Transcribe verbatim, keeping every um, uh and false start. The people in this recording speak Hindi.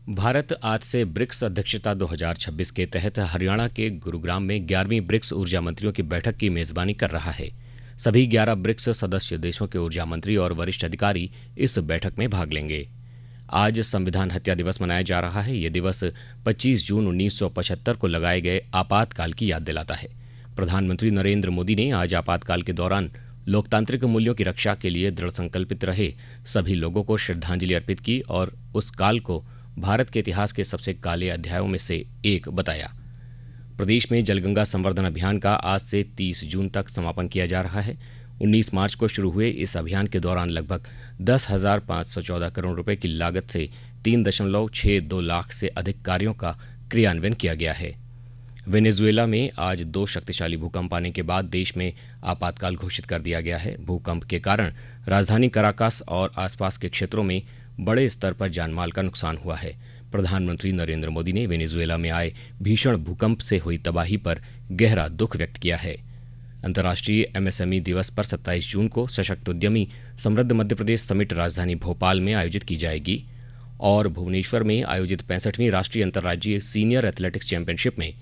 भारत आज से ब्रिक्स अध्यक्षता दो हज़ार छब्बीस के तहत हरियाणा के गुरुग्राम में ग्यारहवीं ब्रिक्स ऊर्जा मंत्रियों की बैठक की मेजबानी कर रहा है। सभी ग्यारह ब्रिक्स सदस्य देशों के ऊर्जा मंत्री और वरिष्ठ अधिकारी इस बैठक में भाग लेंगे। आज संविधान हत्या दिवस मनाया जा रहा है। यह दिवस पच्चीस जून उन्नीस सौ पचहत्तर को लगाए गए आपातकाल की याद दिलाता है। प्रधानमंत्री नरेंद्र मोदी ने आज आपातकाल के दौरान लोकतांत्रिक मूल्यों की रक्षा के लिए दृढ़ संकल्पित रहे सभी लोगों को श्रद्धांजलि अर्पित की और उस काल को भारत के इतिहास के सबसे काले अध्यायों में से एक बताया। प्रदेश में जलगंगा संवर्धन अभियान का आज से तीस जून तक समापन किया जा रहा है। उन्नीस मार्च को शुरू हुए इस अभियान के दौरान लगभग दस हजार पाँच सौ चौदह करोड़ रुपए की लागत से तीन दशमलव छह दो लाख से अधिक कार्यों का क्रियान्वयन किया गया है। वेनेजुएला में आज दो शक्तिशाली भूकंप आने के बाद देश में आपातकाल घोषित कर दिया गया है। भूकंप के कारण राजधानी कराकास और आसपास के क्षेत्रों में बड़े स्तर पर जानमाल का नुकसान हुआ है। प्रधानमंत्री नरेंद्र मोदी ने वेनेजुएला में आए भीषण भूकंप से हुई तबाही पर गहरा दुख व्यक्त किया है। अंतर्राष्ट्रीय एमएसएमई दिवस पर सत्ताईस जून को सशक्त उद्यमी समृद्ध मध्य प्रदेश समिट राजधानी भोपाल में आयोजित की जाएगी और भुवनेश्वर में आयोजित पैंसठवीं राष्ट्रीय अंतर्राज्यीय सीनियर एथलेटिक्स चैंपियनशिप में